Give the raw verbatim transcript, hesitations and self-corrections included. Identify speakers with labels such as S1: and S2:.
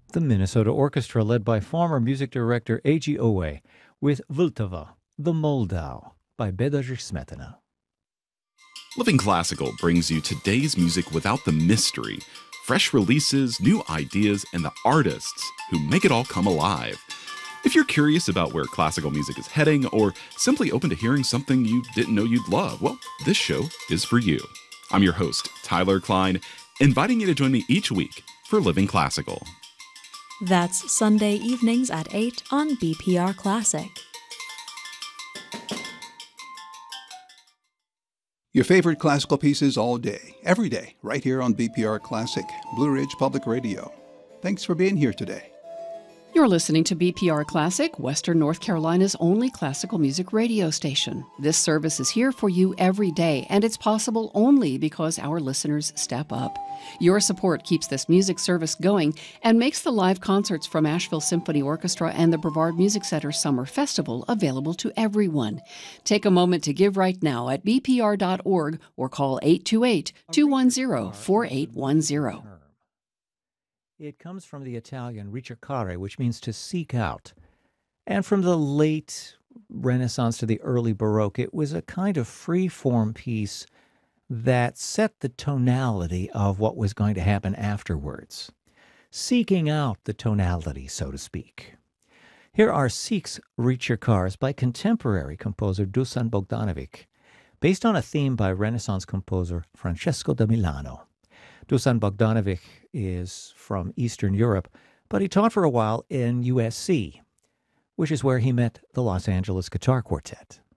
S1: The Minnesota Orchestra, led by former music director A G Owe, with Vltava, the Moldau, by Bedřich Smetana.
S2: Living Classical brings you today's music without the mystery, fresh releases, new ideas, and the artists who make it all come alive. If you're curious about where classical music is heading, or simply open to hearing something you didn't know you'd love, well, this show is for you. I'm your host, Tyler Klein, inviting you to join me each week for Living Classical.
S3: That's Sunday evenings at eight on B P R Classic.
S4: Your favorite classical pieces all day, every day, right here on B P R Classic, Blue Ridge Public Radio. Thanks for being here today.
S5: You're listening to B P R Classic, Western North Carolina's only classical music radio station. This service is here for you every day, and it's possible only because our listeners step up. Your support keeps this music service going and makes the live concerts from Asheville Symphony Orchestra and the Brevard Music Center Summer Festival available to everyone. Take a moment to give right now at b p r dot org or call eight two eight, two one zero, four eight one zero.
S1: It comes from the Italian ricercare, which means to seek out. And from the late Renaissance to the early Baroque, it was a kind of free-form piece that set the tonality of what was going to happen afterwards. Seeking out the tonality, so to speak. Here are six ricercares by contemporary composer Dusan Bogdanovic, based on a theme by Renaissance composer Francesco da Milano. Dusan Bogdanovic is from Eastern Europe, but he taught for a while in U S C, which is where he met the Los Angeles Guitar Quartet.